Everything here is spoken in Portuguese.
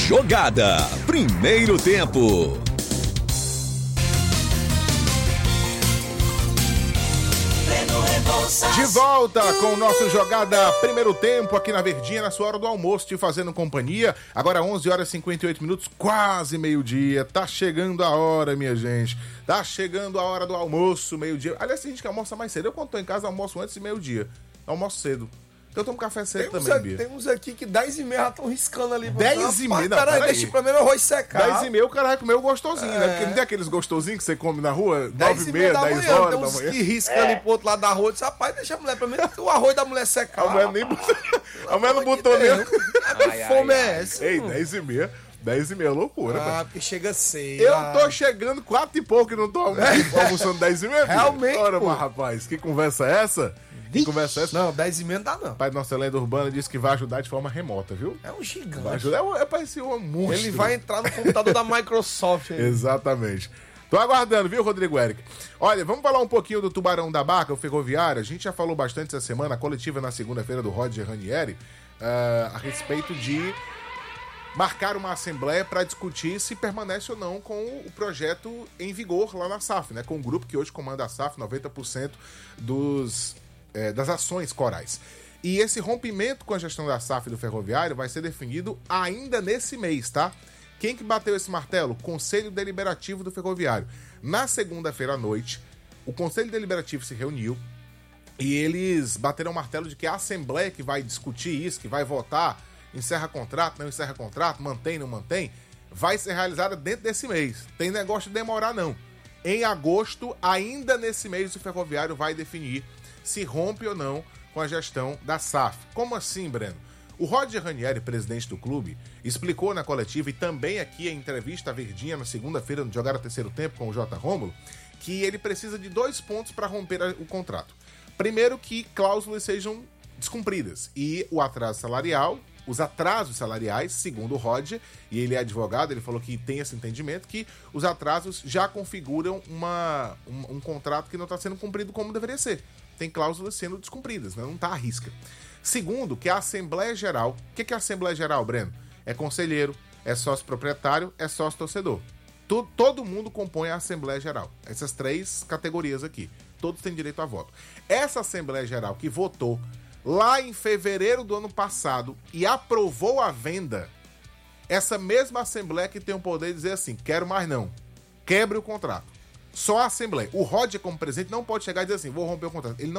Jogada, primeiro tempo. De volta com o nosso Jogada Primeiro Tempo aqui na Verdinha, na sua hora do almoço, te fazendo companhia. Agora 11 horas e 58 minutos, quase meio-dia. Tá chegando a hora, minha gente. Tá chegando a hora do almoço, meio-dia. Aliás, tem gente que almoça mais cedo. Eu, quando tô em casa, almoço antes de meio-dia. Almoço cedo. Então eu tomo café cedo também, Bia. Tem uns aqui que 10h30 já estão riscando ali. 10h30? Peraí, deixa primeiro o arroz secar. 10h30 o cara vai comer o gostosinho, né? Porque não tem aqueles gostosinhos que você come na rua? 9h30, 10 horas tem uns da manhã. que riscam ali pro outro lado da rua. Diz, rapaz, deixa a mulher pra mim. O arroz da mulher secar. A mulher nem botou. A mulher não botou nem. Que fome é essa? Ei, 10h30. 10h30 é loucura, velho. Porque chega cedo. Eu tô chegando 4 e pouco e não tô almoçando 10h30. Realmente, ora, pô. mas rapaz, que conversa é essa? Que conversa é essa? Não, 10h30 não dá não. Pai de nossa lenda urbana disse que vai ajudar de forma remota, viu? É um gigante. Vai ajudar, é parecer um monstro. Ele vai entrar no computador da Microsoft. Aí. Exatamente. Tô aguardando, viu, Rodrigo Eric? Olha, vamos falar um pouquinho do Tubarão da Barca, o Ferroviário. A gente já falou bastante essa semana, a coletiva na segunda-feira do Roger Ranieri, a respeito de marcar uma assembleia para discutir se permanece ou não com o projeto em vigor lá na SAF, né? Com o grupo que hoje comanda a SAF, 90% das ações corais. E esse rompimento com a gestão da SAF e do Ferroviário vai ser definido ainda nesse mês, tá? Quem que bateu esse martelo? Conselho Deliberativo do Ferroviário. Na segunda-feira à noite, o Conselho Deliberativo se reuniu e eles bateram o martelo de que a Assembleia que vai discutir isso, que vai votar, encerra contrato, não encerra contrato, mantém, não mantém, vai ser realizada dentro desse mês. Tem negócio de demorar, não. Em agosto, ainda nesse mês, o Ferroviário vai definir se rompe ou não com a gestão da SAF. Como assim, Breno? O Roger Ranieri, presidente do clube, explicou na coletiva e também aqui em entrevista à Verdinha na segunda-feira, no Jogada Terceiro Tempo com o J. Rômulo, que ele precisa de 2 pontos para romper o contrato. Primeiro, que cláusulas sejam descumpridas e o atraso salarial, os atrasos salariais, segundo o Roger, e ele é advogado, ele falou que tem esse entendimento, que os atrasos já configuram um contrato que não está sendo cumprido como deveria ser. Tem cláusulas sendo descumpridas, né? Não está à risca. Segundo, que a Assembleia Geral... O que é a Assembleia Geral, Breno? É conselheiro, é sócio proprietário, é sócio torcedor. Todo mundo compõe a Assembleia Geral. Essas 3 categorias aqui. Todos têm direito a voto. Essa Assembleia Geral que votou lá em fevereiro do ano passado e aprovou a venda, essa mesma Assembleia que tem o poder de dizer assim, quero mais não, quebre o contrato. Só a Assembleia. O Roger, como presidente, não pode chegar e dizer assim, vou romper o contrato. Ele não